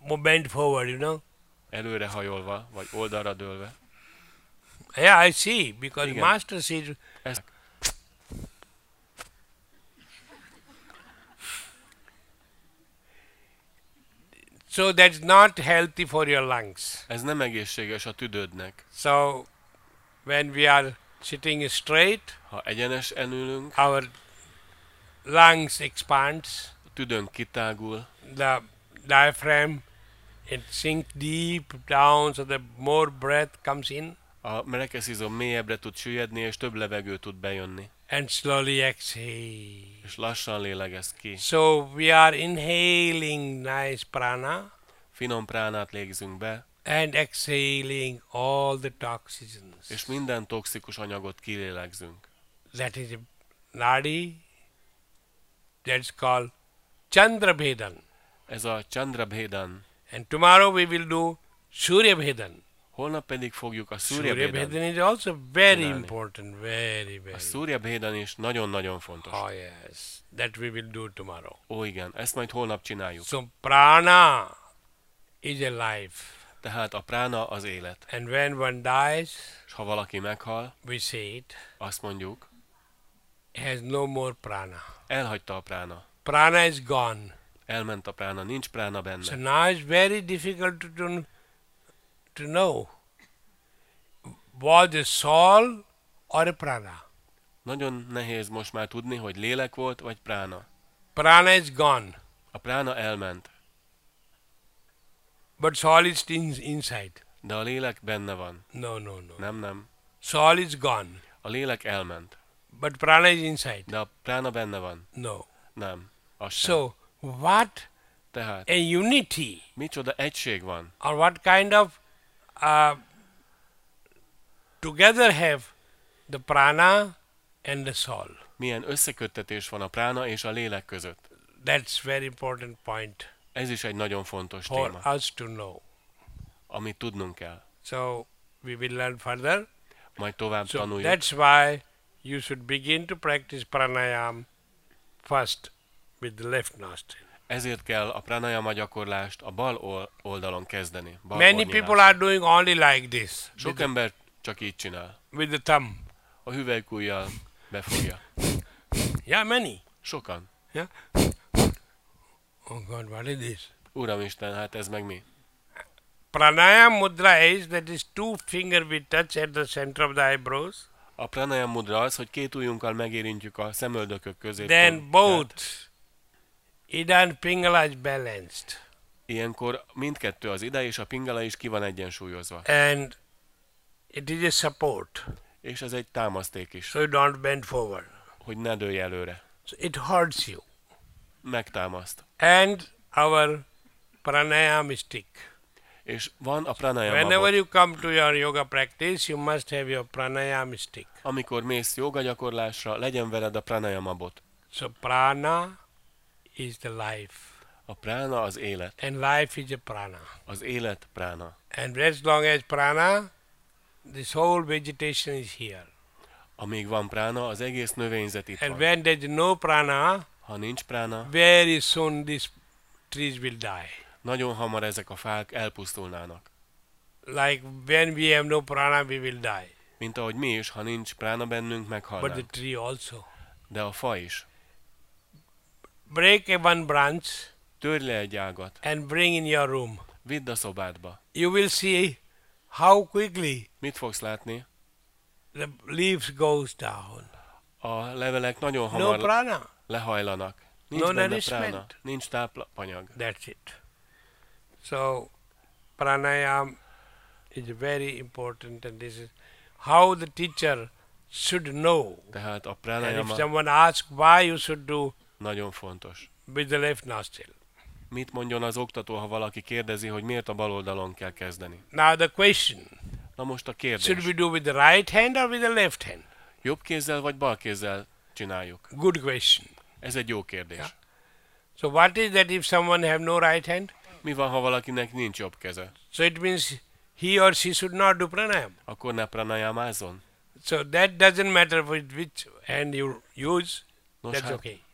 bent forward, you know. Előrehajolva, vagy oldalra dőlve. Yeah, I see, because Igen. master says, Ez, so that's not healthy for your lungs. ez nem egészséges a tüdődnek. So when we are sitting straight, Ha egyenesen ülünk, our lungs expands, a tüdőnk kitágul, the diaphragm, it sinks deep down so the more breath comes in a rekeszizom mélyebbre tud süllyedni, és több levegő tud bejönni. and slowly exhale. És lassan lélegez ki. So we are inhaling nice prana Finom pránát légzünk be, and exhaling all the toxins. és minden toxikus anyagot kilélegzünk. That is a nadi. That's called Chandrabhedan. Ez a Chandrabhedan. And tomorrow we will do Suryabhedan. Holnap pedig fogjuk a Suryabhedan. Suryabhedan is also very Csinálni. important, very, A very. Suryabhedan is nagyon-nagyon fontos. Oh yes, that we will do tomorrow. Ó igen, ezt majd holnap csináljuk. So prana is a life. Tehát a prána az élet. And when one dies, És ha valaki meghal, we say it, azt mondjuk, has no more prana. elhagyta a prána. Prana is gone. Elment a prána, nincs prána So benne. now it's very difficult to know was the soul or a prana. Nagyon nehéz most már tudni, hogy lélek volt, vagy prána. Prana is gone, A prána elment, but soul is inside. de a lélek benne van. No, no, no. Nem. Soul is gone, A lélek elment, but prana is inside. de a prána benne van. No. Nem. Az sem. So what Tehát a unity micsoda egység van, or what kind of together have the prana and the soul. milyen összeköttetés van a prána és a lélek között. That's very important point Ez is egy nagyon fontos for téma, us to know. amit tudnunk kell. So we will learn further. Majd tovább So tanuljuk. that's why you should begin to practice pranayam first with the left nostril. Ezért kell a pranayama gyakorlást a bal oldalon kezdeni. Bal Many orrnyilással. people are doing only like this Sok ember csak így csinál. with the thumb. A hüvelykujjal befogja. Yeah, many. Sokan. Yeah. Oh God, what is this? Uramisten, hát ez meg mi? Pranayam mudra is that is two finger we touch at the center of the eyebrows. A pranayama mudra az, hogy két ujjunkkal megérintjük a szemöldökök közé. Then both Ida and Pingala is balanced. Ilyenkor mindkettő az ida és a pingala is ki van egyensúlyozva. And it is a support. És ez egy támaszték is, So you don't bend forward. hogy ne dőlj előre. So it hurts you. Megtámaszt. And our pranayam stick. És van a pranayama Whenever bot. you come to your yoga practice, you must have your pranayam stick. Amikor mész joga gyakorlásra, legyen veled a pranayama bot. So prana is the life. A prána az élet. And life is a prana. Az élet prána. And as long as prana, this whole vegetation is here. Amíg van prána, az egész növényzet itt And van. when there is no prana, Ha nincs prána, very soon these trees will die. nagyon hamar ezek a fák elpusztulnának. Like when we have no prana, we will die. Mint ahogy mi is, ha nincs prána bennünk, But the meghalnánk. tree also. De a fa is. Break a one branch Törj le egy ágat, and bring in your room. vidd a szobádba. You will see how quickly Mit fogsz látni? the leaves goes down. A levelek nagyon No hamar prana. lehajlanak. Nincs No benne nourishment. prána, nincs tápanyag. That's it. So pranayam is very important, and this is how the teacher should know. Tehát a And if pranayama someone asks why you should do nagyon fontos. with the left nostril. Mit mondjon az oktató, ha valaki kérdezi, hogy miért a bal oldalon kell kezdeni? Now the question, Na most a should kérdés. we do with the right hand or with the left hand? Jobb kézzel vagy bal kézzel csináljuk? Good question. Ez egy jó kérdés. Yeah. So what is that if someone have no right hand? Mi van, ha valakinek nincs jobb keze? So it means he or she should not do pranayam. Akkor ne pranayamázzon? So that doesn't matter with which hand you use, Nos, that's hát okay.